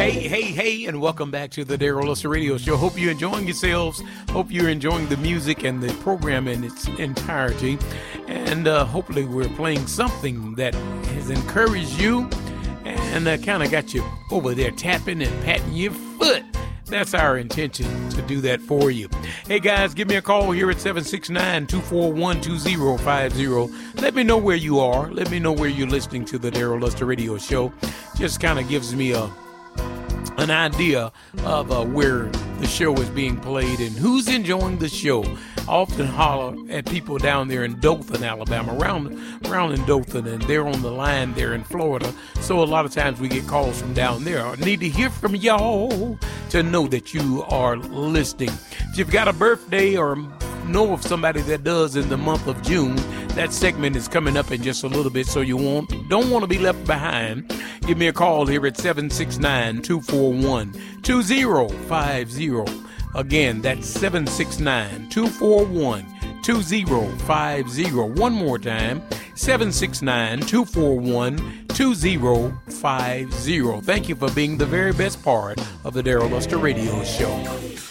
Hey, and welcome back to the Daryl Luster Radio Show. Hope you're enjoying yourselves. Hope you're enjoying the music and the program in its entirety. And hopefully we're playing something that has encouraged you and kind of got you over there tapping and patting your foot. That's our intention, to do that for you. Hey, guys, give me a call here at 769-241-2050. Let me know where you are. Let me know where you're listening to the Daryl Luster Radio Show. Just kind of gives me an idea of where the show is being played and who's enjoying the show. I often holler at people down there in Dothan, Alabama, around in Dothan, and they're on the line there in Florida. So a lot of times we get calls from down there. I need to hear from y'all to know that you are listening. If you've got a birthday or know of somebody that does in the month of June, that segment is coming up in just a little bit, so you don't want to be left behind. Give me a call here at 769-241-2050. Again, that's 769-241-2050. One more time, 769-241-2050. Thank you for being the very best part of the Daryl Luster Radio Show.